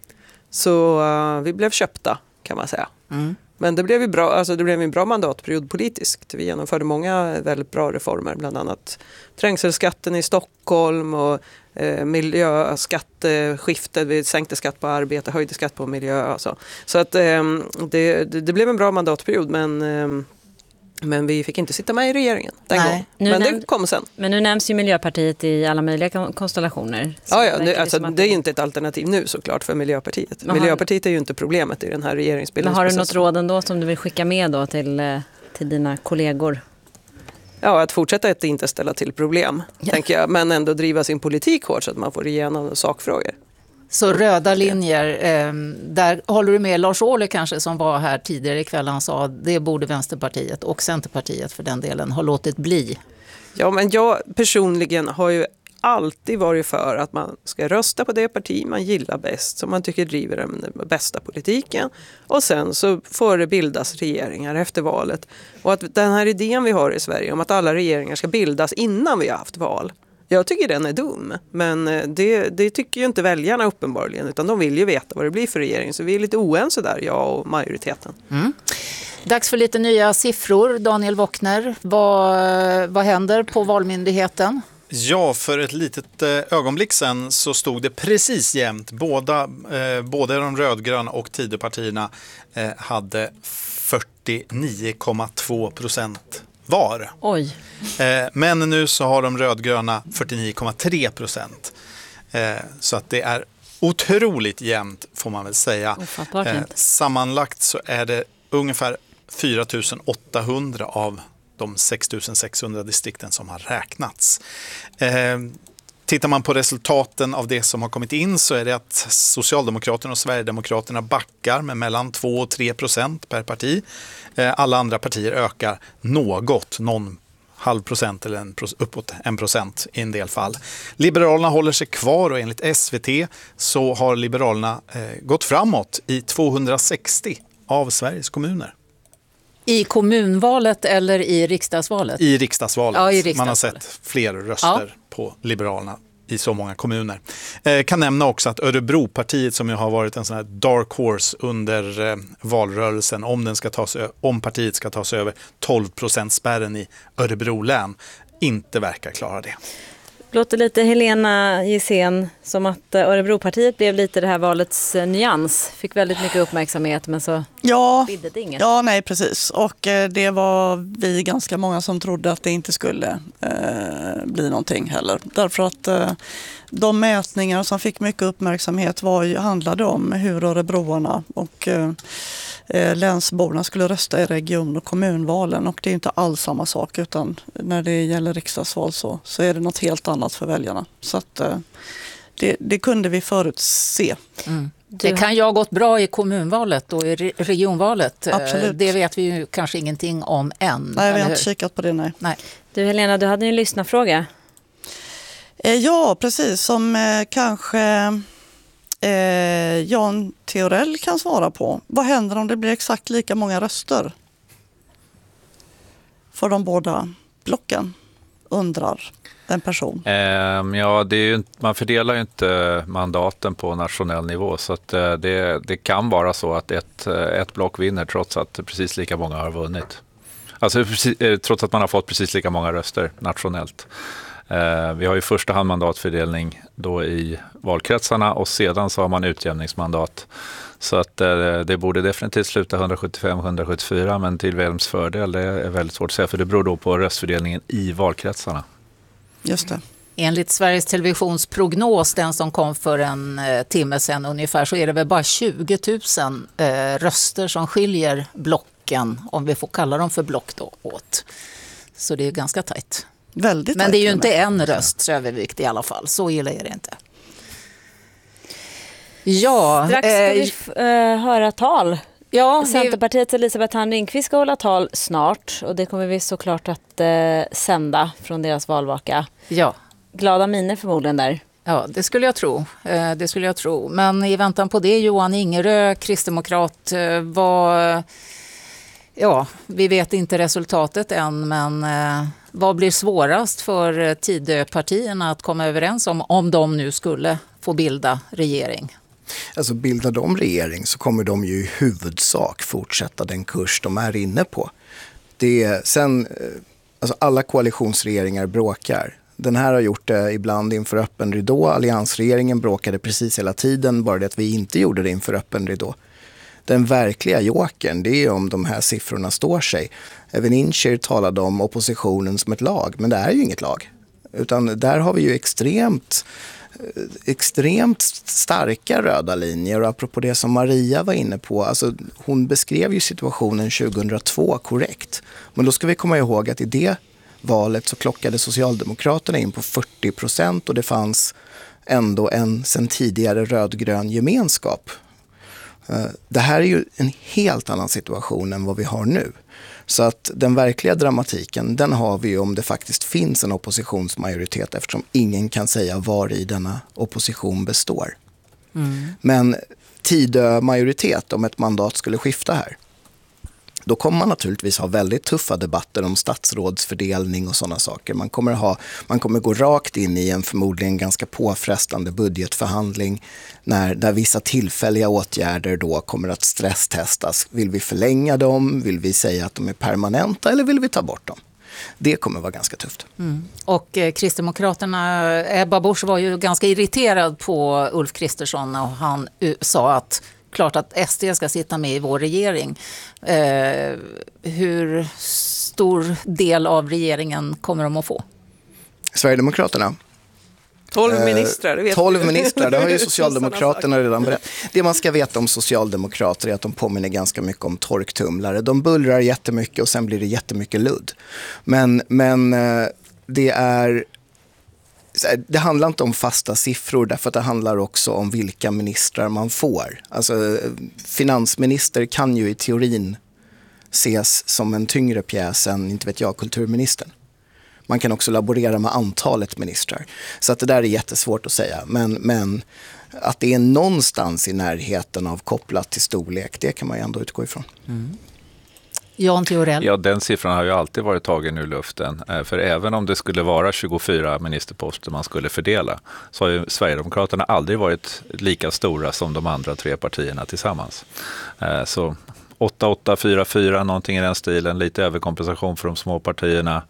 Så uh, vi blev köpta, kan man säga. Mm. Men det blev, ju bra, alltså det blev en bra mandatperiod politiskt. Vi genomförde många väldigt bra reformer, bland annat trängselskatten i Stockholm och eh, miljöskatteskiftet. Vi sänkte skatt på arbete, höjde skatt på miljö. Alltså. Så att, eh, det, det, det blev en bra mandatperiod, men... Eh, Men vi fick inte sitta med i regeringen den gången. Men det kom sen. Men nu nämns ju Miljöpartiet i alla möjliga konstellationer. Ja, ja nu, alltså, det är ju inte ett alternativ nu såklart för Miljöpartiet. Har... Miljöpartiet är ju inte problemet i den här regeringsbildningsprocessen. Men har du något råd ändå som du vill skicka med då till, till dina kollegor? Ja, att fortsätta att inte ställa till problem, ja. tänker jag. Men ändå driva sin politik hårt så att man får igenom sakfrågor. Så röda linjer, eh, där håller du med Lars Ohly kanske som var här tidigare ikväll. Han sa att det borde Vänsterpartiet och Centerpartiet för den delen ha låtit bli. Ja, men jag personligen har ju alltid varit för att man ska rösta på det parti man gillar bäst, som man tycker driver den bästa politiken. Och sen så får det bildas regeringar efter valet. Och att den här idén vi har i Sverige om att alla regeringar ska bildas innan vi har haft val. Jag tycker den är dum, men det, det tycker ju inte väljarna uppenbarligen, utan de vill ju veta vad det blir för regering. Så vi är lite oense där, jag och majoriteten. Mm. Dags för lite nya siffror. Daniel Wockner, vad, vad händer på Valmyndigheten? Ja, för ett litet ögonblick sedan så stod det precis jämnt. Båda, eh, både de rödgröna och Tidöpartierna eh, hade fyrtionio komma två procent var. Oj. Eh, men nu så har de rödgröna fyrtionio komma tre procent. Eh, så att det är otroligt jämnt får man väl säga. Eh, sammanlagt så är det ungefär fyra tusen åttahundra av de sex tusen sexhundra distrikten som har räknats. Eh, tittar man på resultaten av det som har kommit in så är det att Socialdemokraterna och Sverigedemokraterna backar med mellan två och tre procent per parti. Eh, alla andra partier ökar något, någon halv procent eller en, uppåt en procent i en del fall. Liberalerna håller sig kvar och enligt S V T så har Liberalerna eh, gått framåt i tvåhundrasextio av Sveriges kommuner. I kommunvalet eller i riksdagsvalet? I riksdagsvalet. Ja, i riksdagsvalet. Man har sett fler röster ja. på Liberalerna i så många kommuner. Eh, kan nämna också att Örebropartiet som ju har varit en sån här dark horse under eh, valrörelsen om, den ska tas, om partiet ska ta sig över tolv procent spärren i Örebro län inte verkar klara det. Låter lite Helena Gissén som att Örebropartiet blev lite det här valets nyans. Fick väldigt mycket uppmärksamhet men så ja, bidde det inget. Ja, nej precis. Och det var vi ganska många som trodde att det inte skulle eh, bli någonting heller. Därför att eh, de mätningar som fick mycket uppmärksamhet var ju, handlade om hur örebroarna och eh, länsborna skulle rösta i region- och kommunvalen, och det är inte alls samma sak, utan när det gäller riksdagsval så, så är det något helt annat för väljarna. Så att det, det kunde vi förutse. Mm. Det kan ju ha gått bra i kommunvalet och i regionvalet. Absolut. Det vet vi ju kanske ingenting om än. Nej, vi har inte kikat på det, nej. nej. Du Helena, du hade en lyssnarfråga. Ja, precis. Som eh, kanske... Eh, Jan Theorell kan svara på. Vad händer om det blir exakt lika många röster för de båda blocken, undrar en person? Eh, ja, det är ju, man fördelar ju inte mandaten på nationell nivå, så att, eh, det, det kan vara så att ett, ett block vinner trots att precis lika många har vunnit. Alltså precis, eh, trots att man har fått precis lika många röster nationellt. Eh, vi har ju första hand mandatfördelning då i valkretsarna och sedan så har man utjämningsmandat. Så att eh, det borde definitivt sluta hundrasjuttiofem hundrasjuttiofyra, men till vems fördel det är väldigt svårt att säga, för det beror då på röstfördelningen i valkretsarna. Just det. Enligt Sveriges Televisions prognos, den som kom för en eh, timme sedan ungefär, så är det väl bara tjugo tusen eh, röster som skiljer blocken, om vi får kalla dem för block då, åt. Så det är ganska tajt. Väldigt Men det är ju tajt, inte en rösts övervikt i alla fall, så illa är det inte. Ja, Strax ska eh, vi f- äh, höra tal. Ja, Centerpartiets Elisabeth Thand Ringqvist ska hålla tal snart och det kommer vi såklart att eh, sända från deras valvaka. Ja. Glada miner förmodligen där. Ja, det skulle jag tro. Eh, det skulle jag tro. Men i väntan på det, Johan Ingerö, kristdemokrat, eh, vad... ja, vi vet inte resultatet än, men eh, vad blir svårast för Tidöpartierna att komma överens om, om de nu skulle få bilda regering? Alltså bildar de regering så kommer de ju i huvudsak fortsätta den kurs de är inne på. Det är, sen, alltså alla koalitionsregeringar bråkar. Den här har gjort det ibland inför öppen ridå. Alliansregeringen bråkade precis hela tiden, bara det att vi inte gjorde det inför öppen ridå. Den verkliga jokern, det är om de här siffrorna står sig. Even Incher talade om oppositionen som ett lag, men det är ju inget lag. Utan där har vi ju extremt, extremt starka röda linjer. Och apropå det som Maria var inne på, alltså hon beskrev ju situationen tjugohundratvå korrekt. Men då ska vi komma ihåg att i det valet så klockade Socialdemokraterna in på fyrtio procent och det fanns ändå en sen tidigare rödgrön gemenskap. Det här är ju en helt annan situation än vad vi har nu. Så att den verkliga dramatiken, den har vi ju om det faktiskt finns en oppositionsmajoritet, eftersom ingen kan säga var i denna opposition består. Mm. Men Tidö-majoritet, om ett mandat skulle skifta här, då kommer man naturligtvis ha väldigt tuffa debatter om statsrådsfördelning och sådana saker. Man kommer, ha, man kommer gå rakt in i en förmodligen ganska påfrestande budgetförhandling när, där vissa tillfälliga åtgärder då kommer att stresstestas. Vill vi förlänga dem? Vill vi säga att de är permanenta eller vill vi ta bort dem? Det kommer vara ganska tufft. Mm. Och eh, Kristdemokraterna, Ebba Busch var ju ganska irriterad på Ulf Kristersson och han uh, sa att klart att S D ska sitta med i vår regering. Eh, hur stor del av regeringen kommer de att få? Sverigedemokraterna? tolv ministrar, det vet tolv ministrar, det har ju Socialdemokraterna redan berättat. Det man ska veta om socialdemokrater är att de påminner ganska mycket om torktumlare. De bullrar jättemycket och sen blir det jättemycket ludd. Men, men det är... Det handlar inte om fasta siffror därför att det handlar också om vilka ministrar man får. Alltså, finansminister kan ju i teorin ses som en tyngre pjäs än, inte vet jag, kulturministern. Man kan också laborera med antalet ministrar. Så att det där är jättesvårt att säga. Men, men att det är någonstans i närheten av kopplat till storlek, det kan man ju ändå utgå ifrån. Mm. Jan Theorell. Ja, den siffran har ju alltid varit tagen ur luften. För även om det skulle vara tjugofyra ministerposter man skulle fördela så har ju Sverigedemokraterna aldrig varit lika stora som de andra tre partierna tillsammans. Så åtta åtta fyra fyra, någonting i den stilen, lite överkompensation för de små partierna.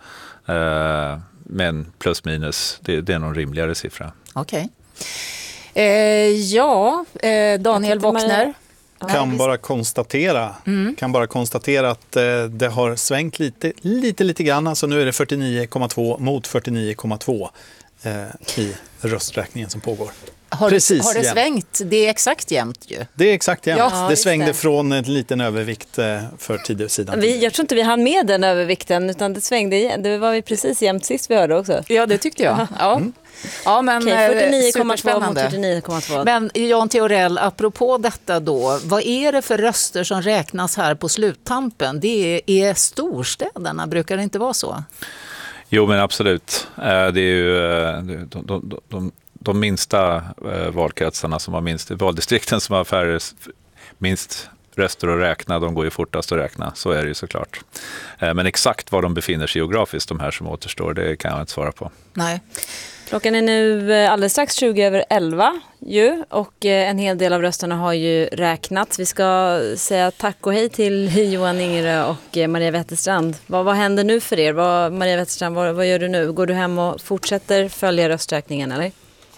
Men plus minus, det, det är någon rimligare siffra. Okej. Okay. Eh, ja, eh, Daniel Wockner. Kan bara konstatera, mm. kan bara konstatera att eh, det har svängt lite, lite, lite grann. Alltså nu är det fyrtionio komma två mot fyrtionio komma två eh, i rösträkningen som pågår. Har, Precis har det jämnt. svängt? Det är exakt jämnt ju. Det är exakt jämnt. Ja, det svängde det. från en liten övervikt eh, för Tidö-sidan. Vi, jag tror inte vi hann med den övervikten utan det svängde igen. Det var vi precis jämnt sist vi hörde också. Ja, det tyckte jag. Ja. Mm. Ja, men okay, fyrtionio komma två mot fyrtionio komma två. Men Jan Theorell, apropå detta då, vad är det för röster som räknas här på sluttampen? Det är, är storstäderna, brukar det inte vara så? Jo, men absolut. Det är ju de, de, de, de minsta valkretsarna som har minst, valdistrikten som har färre, minst röster att räkna, de går ju fortast att räkna, så är det ju såklart. Men exakt var de befinner sig geografiskt, de här som återstår, det kan jag inte svara på. Nej. Klockan är nu alldeles strax tjugo över elva ju, och en hel del av rösterna har ju räknats. Vi ska säga tack och hej till Johan Ingerö och Maria Wetterstrand. Vad, vad händer nu för er? Vad, Maria Wetterstrand, vad, vad gör du nu? Går du hem och fortsätter följa rösträkningen eller?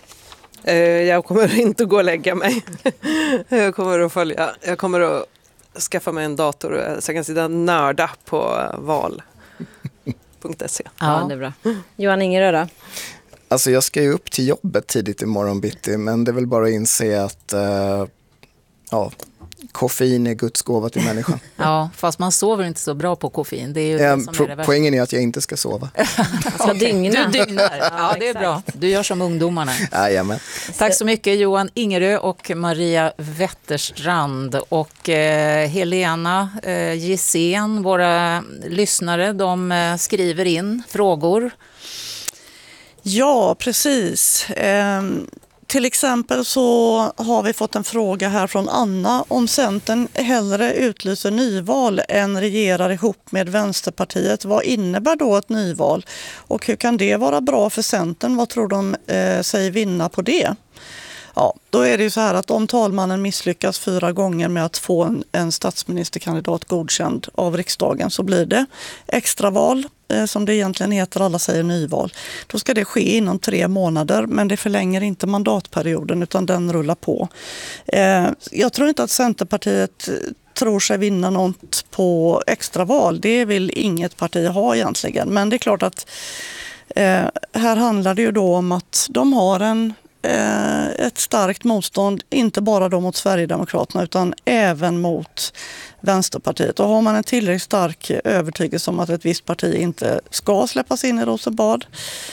Jag kommer inte att gå och lägga mig. Jag kommer att följa. Jag kommer att skaffa mig en dator så jag kan sitta nörda på val punkt se. Ja, det är bra. Johan Ingerö då? Alltså jag ska ju upp till jobbet tidigt imorgon bitti, men det är väl bara att inse att uh, ja, koffein är Guds gåva till människan. Ja, fast man sover inte så bra på koffein. Det är ju det um, som pro- är det värsta. Poängen är att jag inte ska sova. Ska okay. dygna. Du dygnar. Ja, det är bra. Du gör som ungdomarna. Jajamän. Tack så mycket Johan Ingerö och Maria Wetterstrand. Och eh, Helena eh, Gissén, våra lyssnare, de eh, skriver in frågor. Ja, precis. Eh, till exempel så har vi fått en fråga här från Anna om Centern hellre utlyser nyval än regerar ihop med Vänsterpartiet. Vad innebär då ett nyval? Och hur kan det vara bra för Centern? Vad tror de eh, sig vinna på det? Ja, då är det ju så här att om talmannen misslyckas fyra gånger med att få en, en statsministerkandidat godkänd av riksdagen så blir det extraval, eh, som det egentligen heter, alla säger nyval. Då ska det ske inom tre månader, men det förlänger inte mandatperioden utan den rullar på. Eh, jag tror inte att Centerpartiet tror sig vinna något på extraval. Det vill inget parti ha egentligen, men det är klart att eh, här handlar det ju då om att de har en ett starkt motstånd, inte bara då mot Sverigedemokraterna utan även mot Vänsterpartiet. Och har man en tillräckligt stark övertygelse om att ett visst parti inte ska släppas in i Rosenbad,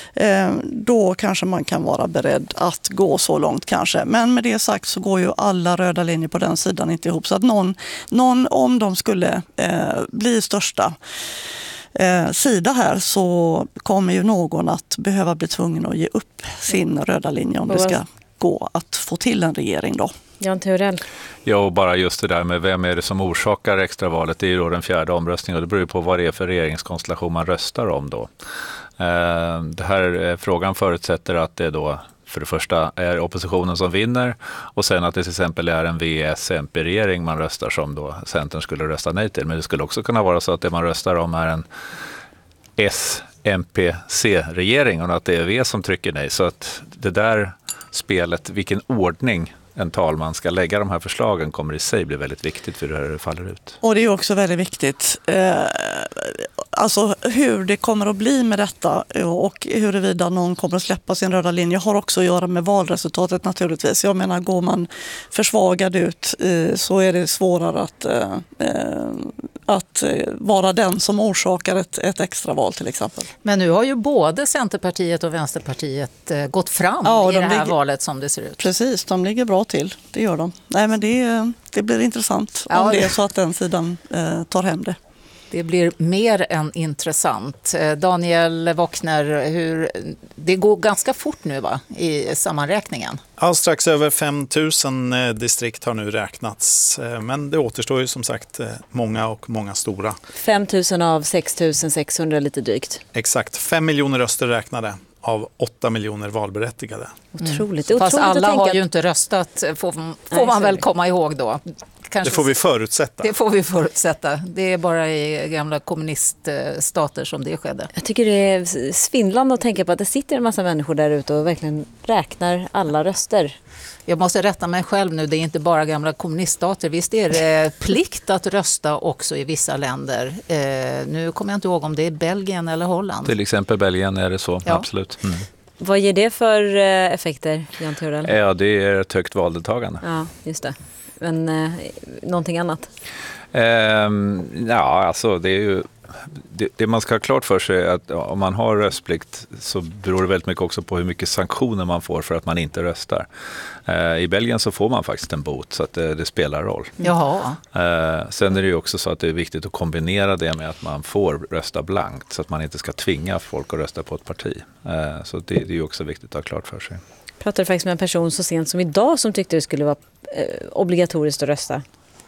då kanske man kan vara beredd att gå så långt kanske. Men med det sagt så går ju alla röda linjer på den sidan inte ihop. Så att någon, någon om de skulle eh, bli största Eh, sida här så kommer ju någon att behöva bli tvungen att ge upp sin röda linje om det ska gå att få till en regering då. Jan Theorell. Ja, och bara just det där med vem är det som orsakar extravalet, det är ju då den fjärde omröstningen och det beror på vad det är för regeringskonstellation man röstar om då. Eh, det här frågan förutsätter att det då för det första är oppositionen som vinner och sen att det till exempel är en V S M P-regering man röstar som då Centern skulle rösta nej till. Men det skulle också kunna vara så att det man röstar om är en S M P C-regering och att det är V som trycker nej. Så att det där spelet, vilken ordning en talman ska lägga de här förslagen kommer i sig bli väldigt viktigt för hur det faller ut. Och det är också väldigt viktigt eh, alltså hur det kommer att bli med detta och huruvida någon kommer att släppa sin röda linje har också att göra med valresultatet naturligtvis. Jag menar, går man försvagad ut eh, så är det svårare att, eh, att vara den som orsakar ett, ett extra val till exempel. Men nu har ju både Centerpartiet och Vänsterpartiet eh, gått fram ja, i de det här ligger, valet som det ser ut. Precis, de ligger bra till, det gör de. Nej, men det, det blir intressant ja, om det är så att den sidan eh, tar hem det. Det blir mer än intressant. Daniel Wockner, hur, det går ganska fort nu va, i sammanräkningen? Ja, strax över fem tusen distrikt har nu räknats. Men det återstår ju som sagt många och många stora. fem tusen av sex tusen sexhundra lite drygt. Exakt, fem miljoner röster räknade av åtta miljoner valberättigade. Otroligt. Mm. Fast alla har ju inte röstat, får, får Nej, man väl komma ihåg då. Kanske, det får vi förutsätta. Det får vi förutsätta. Det är bara i gamla kommuniststater som det skedde. Jag tycker det är svindlande att tänka på att det sitter en massa människor där ute och verkligen räknar alla röster. Jag måste rätta mig själv nu, det är inte bara gamla kommuniststater. Visst är det plikt att rösta också i vissa länder. Eh, nu kommer jag inte ihåg om det är Belgien eller Holland. Till exempel Belgien är det så, ja. Absolut. Mm. Vad ger det för effekter, Jan Theorell? Ja, det är ett högt valdeltagande. Ja, just det. Men eh, någonting annat? Eh, ja, alltså det är ju det, det man ska ha klart för sig är att om man har röstplikt så beror det väldigt mycket också på hur mycket sanktioner man får för att man inte röstar. Eh, I Belgien så får man faktiskt en bot så att det, det spelar roll. Jaha. Eh, sen är det ju också så att det är viktigt att kombinera det med att man får rösta blankt så att man inte ska tvinga folk att rösta på ett parti. Eh, så det, det är ju också viktigt att ha klart för sig. Jag pratade faktiskt med en person så sent som idag som tyckte det skulle vara eh, obligatoriskt att rösta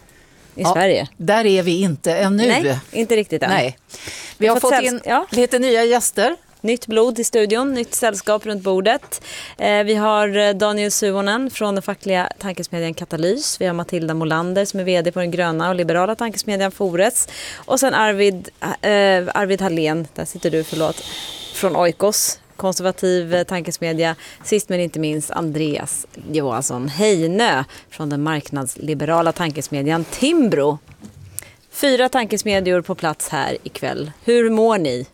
i ja, Sverige. Där är vi inte ännu. Nej, inte riktigt än. Nej. Vi har, har fått, fått in ja. lite nya gäster. Nytt blod i studion, nytt sällskap runt bordet. Eh, vi har Daniel Suhonen från den fackliga tankesmedjan Katalys. Vi har Matilda Molander som är vd på den gröna och liberala tankesmedjan Fores. Och sen Arvid, eh, Arvid Hallén, där sitter du, förlåt, från Oikos. Konservativ tankesmedja. Sist men inte minst Andreas Johansson Heinö från den marknadsliberala tankesmedjan Timbro. Fyra tankesmedjor på plats här ikväll. Hur mår ni?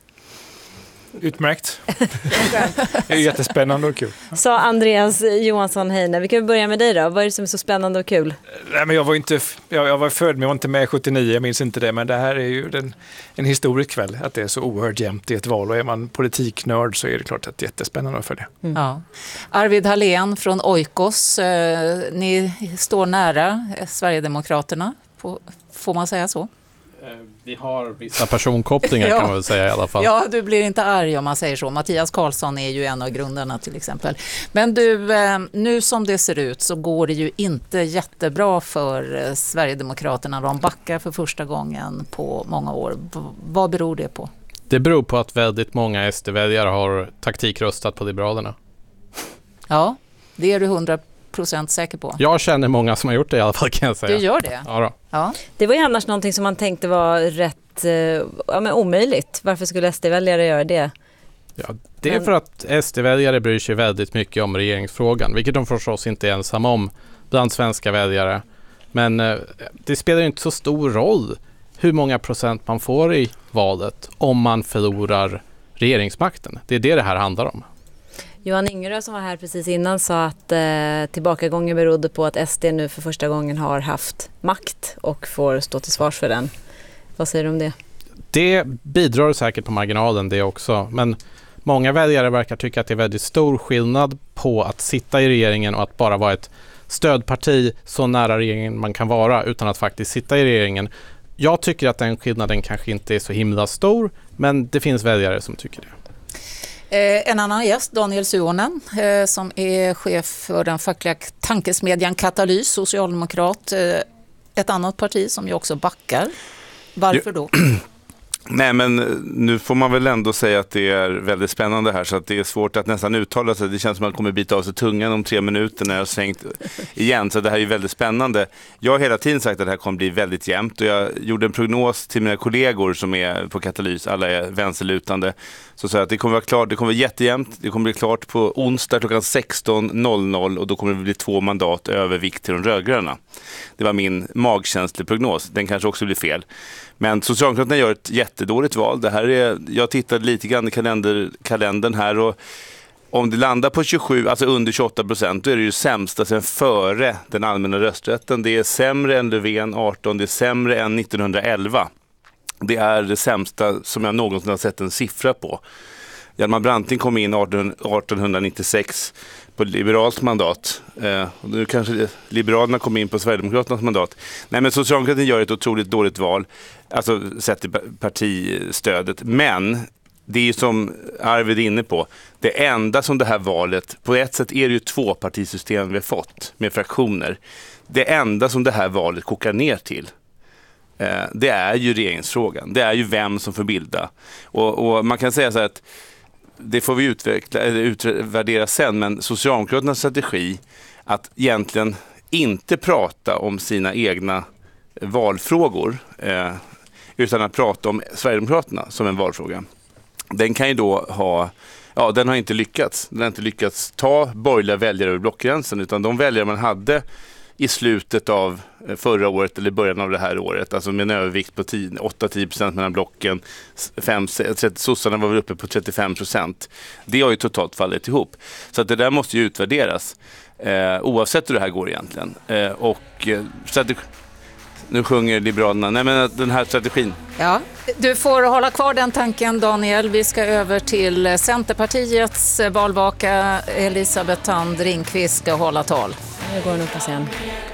Utmärkt. Det är jättespännande och kul. Sa Andreas Johansson Heinö. Vi kan börja med dig då. Vad är det som är så spännande och kul? Nej, men jag var inte jag, jag var född men jag var inte med sjuttionio, jag minns inte det, men det här är ju den, en historisk kväll att det är så oerhört jämnt i ett val och är man politiknörd så är det klart att det är jättespännande för det. Mm. Ja. Arvid Hallén från Oikos. Eh, ni står nära Sverigedemokraterna, på, får man säga så? Vi har vissa personkopplingar kan man väl säga i alla fall. Ja, du blir inte arg om man säger så. Mattias Karlsson är ju en av grundarna till exempel. Men du, nu som det ser ut så går det ju inte jättebra för Sverigedemokraterna. De backar för första gången på många år. Vad beror det på? Det beror på att väldigt många S D-väljare har taktikröstat på Liberalerna. Ja, det är du hundra procent säker på. Jag känner många som har gjort det i alla fall, kan jag säga. Du gör det? Ja, då. Ja. Det var ju annars någonting som man tänkte var rätt eh, ja, men omöjligt. Varför skulle S D-väljare göra det? Ja, det är men... för att S D-väljare bryr sig väldigt mycket om regeringsfrågan, vilket de förstås inte är ensamma om bland svenska väljare. Men eh, det spelar inte så stor roll hur många procent man får i valet om man förlorar regeringsmakten. Det är det det här handlar om. Johan Ingerö som var här precis innan sa att eh, tillbakagången berodde på att S D nu för första gången har haft makt och får stå till svars för den. Vad säger du om det? Det bidrar säkert på marginalen det också, men många väljare verkar tycka att det är väldigt stor skillnad på att sitta i regeringen och att bara vara ett stödparti så nära regeringen man kan vara utan att faktiskt sitta i regeringen. Jag tycker att den skillnaden kanske inte är så himla stor, men det finns väljare som tycker det. Eh, en annan gäst, Daniel Suhonen, eh, som är chef för den fackliga tankesmedjan Katalys, socialdemokrat. Eh, ett annat parti som ju också backar. Varför då? Nej, men nu får man väl ändå säga att det är väldigt spännande här, så att det är svårt att nästan uttala sig. Det känns som att man kommer bita av sig tungan om tre minuter när jag har svängt igen, så det här är väldigt spännande. Jag har hela tiden sagt att det här kommer bli väldigt jämnt och jag gjorde en prognos till mina kollegor som är på Katalys, alla är vänsterlutande. Så sa jag att det kommer vara klart, det kommer vara jättejämnt, det kommer bli klart på onsdag klockan sexton noll noll och då kommer det bli två mandat övervikt till de rödgröna. Det var min magkänsleprognos, den kanske också blir fel. Men Socialdemokraterna gör ett jättedåligt val. Det här är, jag tittade lite grann i kalender, kalendern här och om det landar på tjugosju, alltså under tjugoåtta procent, då är det ju sämsta sedan före den allmänna rösträtten. Det är sämre än Löfven arton, det är sämre än nittonhundraelva. Det är det sämsta som jag någonsin har sett en siffra på. Hjalmar Branting kom in arton nittiosex på liberalt mandat. Eh, och nu kanske Liberalerna kom in på Sverigedemokraternas mandat. Nej, men Socialdemokraterna gör ett otroligt dåligt val. Alltså sett i partistödet. Men det är ju som Arvid är inne på. Det enda som det här valet, på ett sätt är det ju två partisystem vi har fått med fraktioner. Det enda som det här valet kokar ner till, eh, det är ju regeringsfrågan. Det är ju vem som får bilda. Och, och man kan säga så här att det får vi utveckla, eller utvärdera sen, men Socialdemokraternas strategi att egentligen inte prata om sina egna valfrågor eh, utan att prata om Sverigedemokraterna som en valfråga. Den kan ju då ha, ja den har inte lyckats. Den har inte lyckats ta borgerliga väljare över blockgränsen, utan de väljare man hade i slutet av förra året eller början av det här året, alltså med en övervikt på åtta till tio procent mellan blocken, fem, trettio, sossarna var väl uppe på trettiofem procent. Det har ju totalt fallit ihop. Så att det där måste ju utvärderas eh, oavsett hur det här går egentligen. Eh, och eh, strategi- nu sjunger Liberalerna, nej men den här strategin. Ja, du får hålla kvar den tanken, Daniel. Vi ska över till Centerpartiets valvaka. Elisabeth Thand Ringqvist ska hålla tal. Nu går hon upp och sen.